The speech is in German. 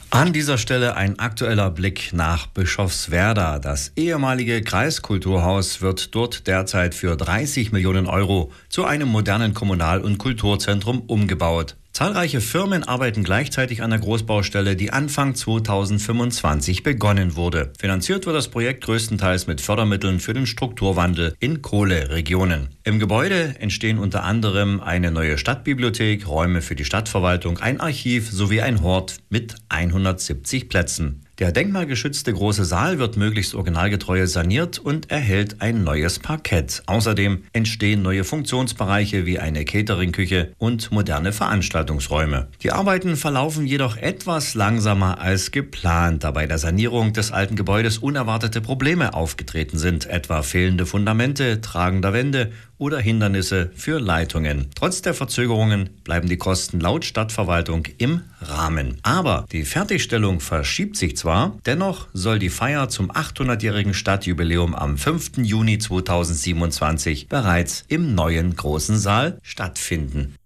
An dieser Stelle ein aktueller Blick nach Bischofswerda. Das ehemalige Kreiskulturhaus wird dort derzeit für 30 Millionen Euro zu einem modernen Kommunal- und Kulturzentrum umgebaut. Zahlreiche Firmen arbeiten gleichzeitig an der Großbaustelle, die Anfang 2025 begonnen wurde. Finanziert wird das Projekt größtenteils mit Fördermitteln für den Strukturwandel in Kohleregionen. Im Gebäude entstehen unter anderem eine neue Stadtbibliothek, Räume für die Stadtverwaltung, ein Archiv sowie ein Hort mit 170 Plätzen. Der denkmalgeschützte große Saal wird möglichst originalgetreu saniert und erhält ein neues Parkett. Außerdem entstehen neue Funktionsbereiche wie eine Cateringküche und moderne Veranstaltungsräume. Die Arbeiten verlaufen jedoch etwas langsamer als geplant, da bei der Sanierung des alten Gebäudes unerwartete Probleme aufgetreten sind, etwa fehlende Fundamente, tragender Wände oder Hindernisse für Leitungen. Trotz der Verzögerungen bleiben die Kosten laut Stadtverwaltung im Rahmen. Aber die Fertigstellung verschiebt sich zwar, dennoch soll die Feier zum 800-jährigen Stadtjubiläum am 5. Juni 2027 bereits im neuen großen Saal stattfinden.